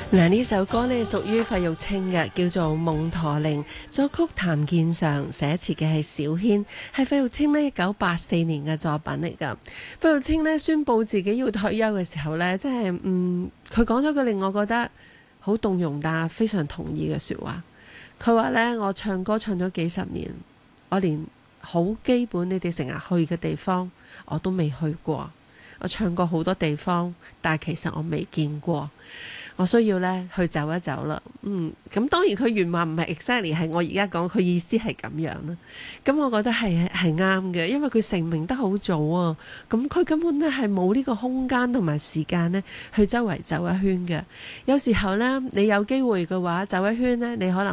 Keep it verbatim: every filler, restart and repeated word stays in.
嗱，呢首歌呢屬於費玉清嘅，叫做《夢駝鈴》，作曲譚健常，寫詞嘅係小軒，係費玉清呢一九八四年嘅作品嚟噶。費玉清呢宣布自己要退休嘅時候呢，真係嗯，佢講咗句令我覺得好動容但非常同意嘅說話。佢話呢：我唱歌唱咗幾十年，我連好基本你哋成日去嘅地方我都未去過。我唱過好多地方，但係其實我未見過。我需要咧去走一走啦，嗯，咁當然佢原話唔係 exactly 係我而家講，佢意思係咁樣啦。咁我覺得係係啱嘅，因為佢成名得好早啊，咁佢根本咧係冇呢個空間同埋時間咧去周圍走一圈嘅。有時候咧，你有機會嘅話走一圈咧，你可能